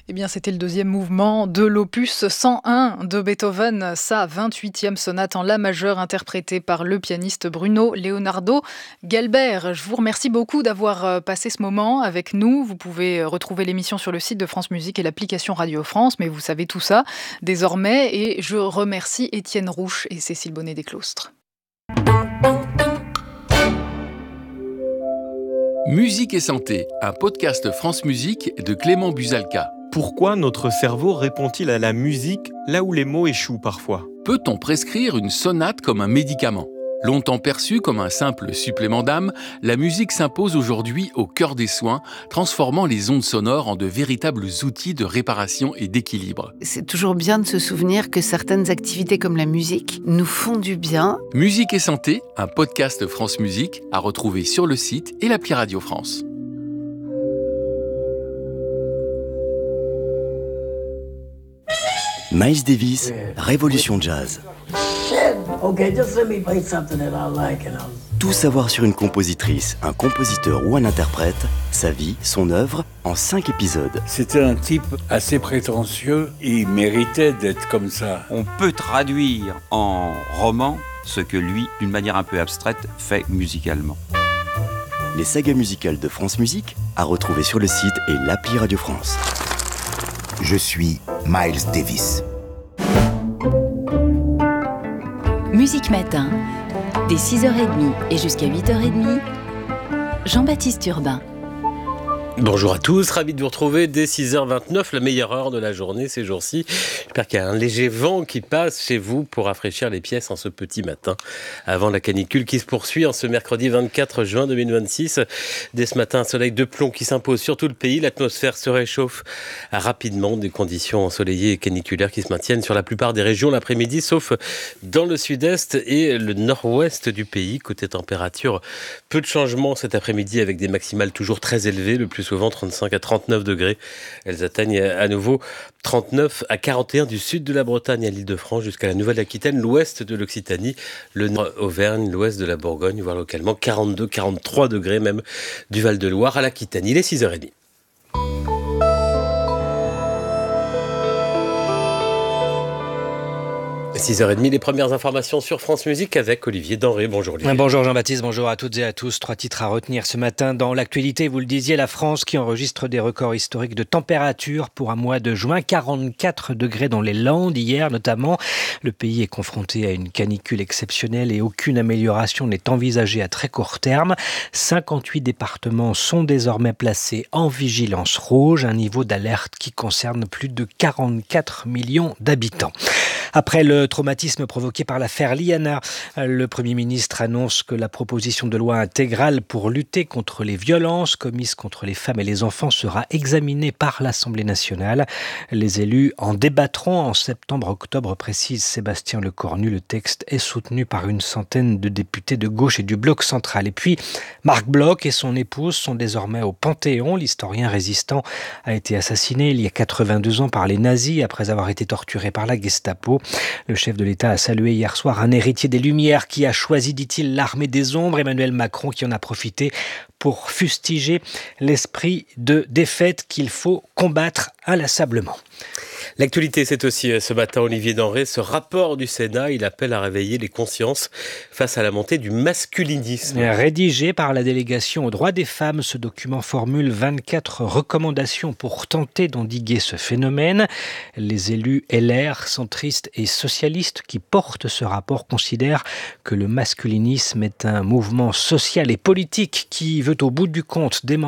Eh bien, c'était le deuxième mouvement de l'opus 101 de Beethoven, sa 28e sonate en la majeure interprétée par le pianiste Bruno Leonardo Gelber. Je vous remercie beaucoup d'avoir passé ce moment avec nous. Vous pouvez retrouver l'émission sur le site de France Musique et l'application Radio France, mais vous savez tout ça désormais. Et je remercie Étienne Rouche et Cécile Bonnet-Desclostres. Musique et santé, un podcast France Musique de Clément Busalka. Pourquoi notre cerveau répond-il à la musique là où les mots échouent parfois ? Peut-on prescrire une sonate comme un médicament ? Longtemps perçue comme un simple supplément d'âme, la musique s'impose aujourd'hui au cœur des soins, transformant les ondes sonores en de véritables outils de réparation et d'équilibre. C'est toujours bien de se souvenir que certaines activités comme la musique nous font du bien. Musique et santé, un podcast France Musique à retrouver sur le site et l'appli Radio France. Miles Davis, Révolution Jazz. Okay, just let me play something that I like and Tout savoir sur une compositrice, un compositeur ou un interprète, sa vie, son œuvre, en 5 épisodes. C'était un type assez prétentieux, il méritait d'être comme ça. On peut traduire en roman ce que lui, d'une manière un peu abstraite, fait musicalement. Les sagas musicales de France Musique, à retrouver sur le site et l'appli Radio France. Je suis Miles Davis. Musique Matin, dès 6h30 et jusqu'à 8h30, Jean-Baptiste Urbain. Bonjour à tous, ravi de vous retrouver dès 6h29, la meilleure heure de la journée ces jours-ci. J'espère qu'il y a un léger vent qui passe chez vous pour rafraîchir les pièces en ce petit matin, avant la canicule qui se poursuit en ce mercredi 24 juin 2026. Dès ce matin, un soleil de plomb qui s'impose sur tout le pays, l'atmosphère se réchauffe rapidement, des conditions ensoleillées et caniculaires qui se maintiennent sur la plupart des régions l'après-midi, sauf dans le sud-est et le nord-ouest du pays. Côté température, peu de changements cet après-midi avec des maximales toujours très élevées, le plus souvent 35 à 39 degrés. Elles atteignent à nouveau 39 à 41 du sud de la Bretagne à l'Île-de-France jusqu'à la Nouvelle-Aquitaine, l'ouest de l'Occitanie, le nord Auvergne, l'ouest de la Bourgogne, voire localement 42, 43 degrés même du Val-de-Loire à l'Aquitaine. Il est 6h30. 6h30, les premières informations sur France Musique avec Olivier Denré. Bonjour Olivier. Bonjour Jean-Baptiste, bonjour à toutes et à tous. 3 titres à retenir ce matin dans l'actualité. Vous le disiez, la France qui enregistre des records historiques de température pour un mois de juin. 44 degrés dans les Landes hier notamment. Le pays est confronté à une canicule exceptionnelle et aucune amélioration n'est envisagée à très court terme. 58 départements sont désormais placés en vigilance rouge, un niveau d'alerte qui concerne plus de 44 millions d'habitants. Après le traumatisme provoqué par l'affaire Liana, le Premier ministre annonce que la proposition de loi intégrale pour lutter contre les violences commises contre les femmes et les enfants sera examinée par l'Assemblée nationale. Les élus en débattront en septembre-octobre, précise Sébastien Lecornu. Le texte est soutenu par une centaine de députés de gauche et du Bloc central. Et puis, Marc Bloch et son épouse sont désormais au Panthéon. L'historien résistant a été assassiné il y a 82 ans par les nazis après avoir été torturé par la Gestapo. Le chef de l'État a salué hier soir un héritier des Lumières qui a choisi, dit-il, l'armée des ombres. Emmanuel Macron qui en a profité pour fustiger l'esprit de défaite qu'il faut combattre inlassablement. L'actualité, c'est aussi ce matin, Olivier Denré, ce rapport du Sénat, il appelle à réveiller les consciences face à la montée du masculinisme. Rédigé par la délégation aux droits des femmes, ce document formule 24 recommandations pour tenter d'endiguer ce phénomène. Les élus LR, centristes et socialistes qui portent ce rapport considèrent que le masculinisme est un mouvement social et politique qui veut au bout du compte démanteler